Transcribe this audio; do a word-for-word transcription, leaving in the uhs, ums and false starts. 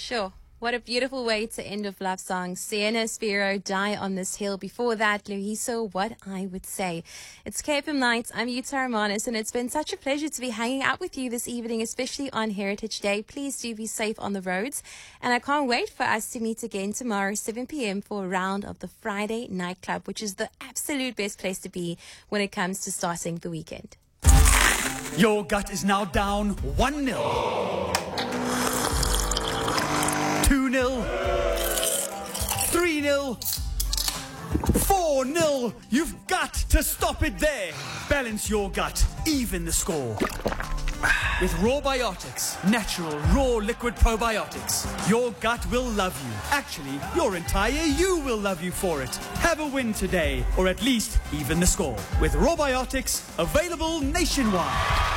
Sure. What a beautiful way to end with love song. Sienna Spiro, Die on This Hill. Before that, Loyiso, What I Would Say. It's K F M Nights. I'm Yuta Romanis, and it's been such a pleasure to be hanging out with you this evening, especially on Heritage Day. Please do be safe on the roads. And I can't wait for us to meet again tomorrow, seven p.m. for a round of the Friday Nightclub, which is the absolute best place to be when it comes to starting the weekend. Your gut is now down one nil. two nil, three nil, four nil. You've got to stop it there. Balance your gut, even the score. With Rawbiotics, natural, raw liquid probiotics, your gut will love you. Actually, your entire you will love you for it. Have a win today, or at least even the score. With Rawbiotics, available nationwide.